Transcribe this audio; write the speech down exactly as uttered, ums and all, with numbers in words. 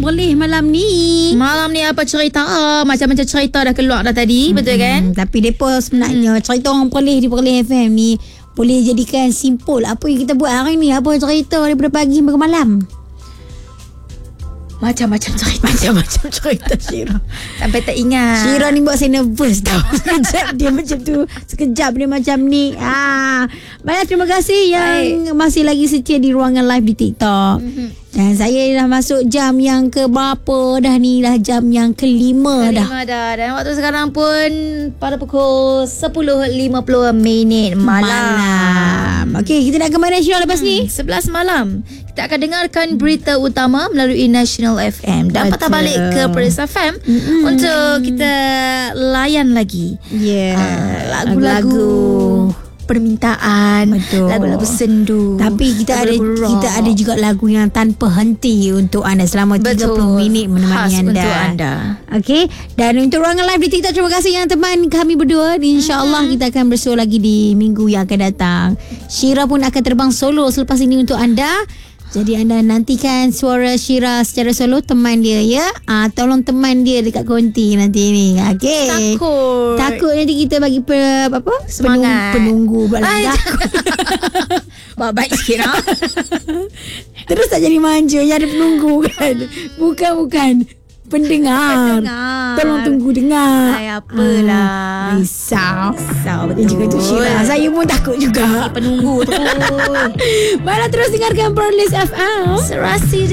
Perlis malam ni. Malam ni apa cerita? Ah, macam-macam cerita dah keluar dah tadi. Hmm, betul kan? Tapi mereka sebenarnya hmm. cerita orang Perlis di Perlis F M ni boleh jadikan simpul apa yang kita buat hari ni. Apa cerita daripada pagi sampai malam. Macam-macam cerita. Macam-macam cerita Syirah. Sampai tak ingat. Syirah ni buat saya nervous tau. Sekejap dia macam tu, sekejap dia macam ni. Ah, banyak terima kasih yang Baik. masih lagi setia di ruangan live di TikTok. Mm-hmm. Dan saya dah masuk jam yang ke berapa dah ni, dah jam yang kelima, kelima dah. Kelima dah. Dan waktu sekarang pun pada pukul sepuluh lima puluh minit malam. malam. Okey, kita nak ke mana Syirah lepas hmm, ni? sebelas malam. Kita akan dengarkan berita utama melalui National F M dan patah balik ke Perlis F M mm-hmm. untuk kita layan lagi yeah. uh, lagu-lagu permintaan, betul. Lagu-lagu sendu. Tapi kita ada rock. Kita ada juga lagu yang tanpa henti untuk anda selama betul. tiga puluh minit menemani Khas anda. Untuk anda. Okey. Dan untuk ruangan live di TikTok, terima kasih yang teman kami berdua. InsyaAllah hmm. kita akan bersua lagi di minggu yang akan datang. Syirah pun akan terbang solo selepas ini untuk anda. Jadi anda nantikan suara Syirah secara solo, teman dia ya. Ah, tolong teman dia dekat konti nanti ni. Okey. Takut. Takut nanti kita bagi per, apa? Semangat. Penunggu pula takut. Baik sikit lah. Terus tak jadi manja yang ada penunggu kan. Bukan bukan pendengar. Pendengar. Tolong tunggu dengar. Ay, apalah. Ah, risau. Risau betul. Dan juga tu Syirah. Saya pun takut juga. Penunggu tu. Baiklah, terus dengarkan Perlis F M. Serasi